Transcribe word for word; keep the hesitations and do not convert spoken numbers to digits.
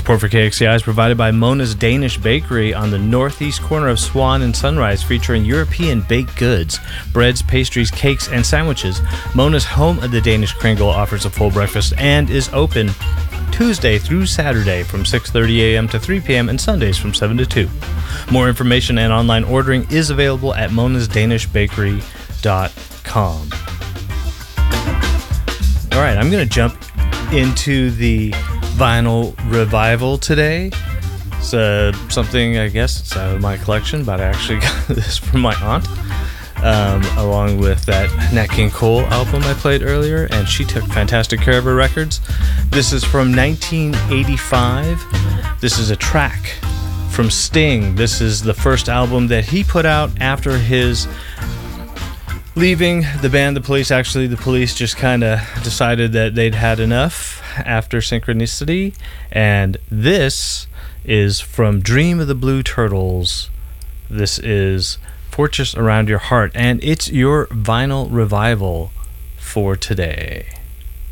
Support for K X C I is provided by Mona's Danish Bakery on the northeast corner of Swan and Sunrise, featuring European baked goods, breads, pastries, cakes, and sandwiches. Mona's, home of the Danish Kringle, offers a full breakfast and is open Tuesday through Saturday from six thirty a.m. to three p.m. and Sundays from seven to two. More information and online ordering is available at monas danish bakery dot com. All right, I'm going to jump into the vinyl revival today. It's uh, something, I guess, it's out of my collection, but I actually got this from my aunt, um, along with that Nat King Cole album I played earlier, and she took fantastic care of her records. This is from nineteen eighty-five. This is a track from Sting. This is the first album that he put out after his leaving the band The Police. Actually, The Police just kind of decided that they'd had enough after Synchronicity, and this is from Dream of the Blue Turtles. This is Fortress Around Your Heart, and it's your vinyl revival for today.